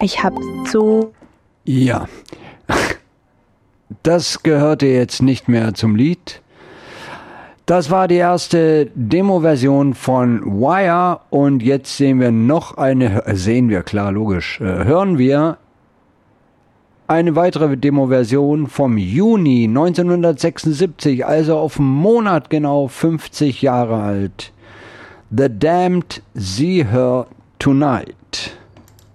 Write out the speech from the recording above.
Ich hab so... Ja, das gehörte jetzt nicht mehr zum Lied. Das war die erste Demo-Version von Wire und jetzt hören wir eine weitere Demo-Version vom Juni 1976, also auf den Monat genau 50 Jahre alt. The Damned See Her Tonight.